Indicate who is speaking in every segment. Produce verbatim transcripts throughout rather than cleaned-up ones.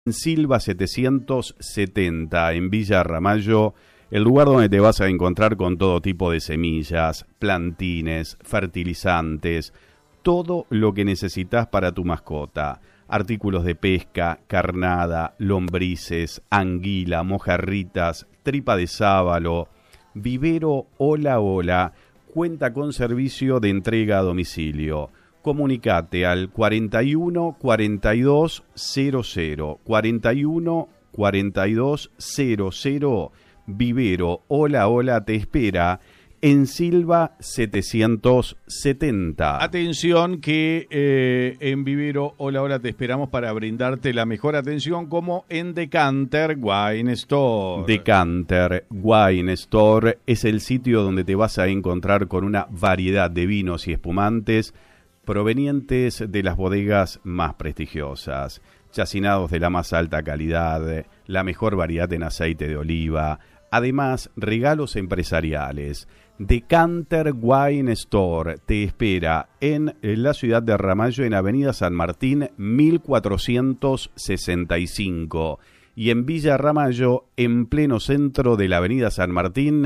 Speaker 1: Silva setecientos setenta, en Villa Ramallo, el lugar donde te vas a encontrar con todo tipo de semillas, plantines, fertilizantes, todo lo que necesitas para tu mascota. Artículos de pesca, carnada, lombrices, anguila, mojarritas, tripa de sábalo. Vivero Hola Hola cuenta con servicio de entrega a domicilio. Comunicate al cuarenta y uno cuarenta y dos cero cero, cuarenta y uno cuarenta y dos cero cero. Vivero Hola Hola te espera en Silva setecientos setenta.
Speaker 2: Atención que eh, en Vivero Hola Hola te esperamos para brindarte la mejor atención, como en Decanter Wine Store.
Speaker 1: Decanter Wine Store es el sitio donde te vas a encontrar con una variedad de vinos y espumantes provenientes de las bodegas más prestigiosas, chacinados de la más alta calidad, la mejor variedad en aceite de oliva, además regalos empresariales. Decanter Wine Store te espera en la ciudad de Ramallo, en Avenida San Martín mil cuatrocientos sesenta y cinco, y en Villa Ramallo, en pleno centro de la Avenida San Martín,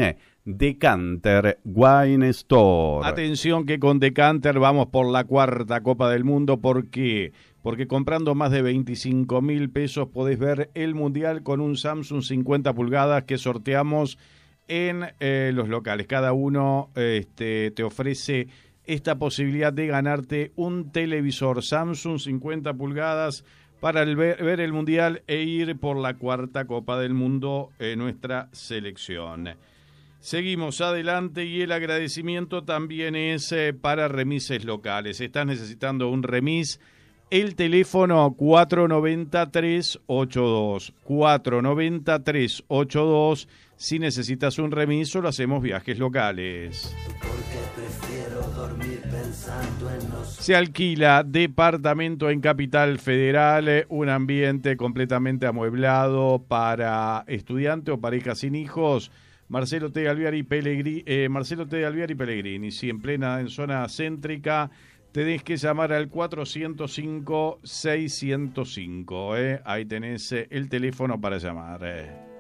Speaker 1: Decanter Wine Store.
Speaker 2: Atención que con Decanter vamos por la cuarta Copa del Mundo. ¿Por qué? Porque comprando más de veinticinco mil pesos podés ver el Mundial con un Samsung cincuenta pulgadas que sorteamos en eh, los locales. Cada uno este, te ofrece esta posibilidad de ganarte un televisor Samsung cincuenta pulgadas para el ver, ver el Mundial e ir por la cuarta Copa del Mundo en nuestra selección. Seguimos adelante y el agradecimiento también es eh, para remises locales. ¿Estás necesitando un remis? El teléfono cuatro nueve tres ocho dos, cuatro nueve tres ocho dos. Si necesitas un remis, solo hacemos viajes locales. Se alquila departamento en Capital Federal, un ambiente completamente amueblado para estudiante o pareja sin hijos. Marcelo T. Alviari Pellegrini, eh, Marcelo T. Alviari Pellegrini, si en plena en zona céntrica, tenés que llamar al cuatro cero cinco, seis cero cinco, eh. Ahí tenés eh, el teléfono para llamar. Eh.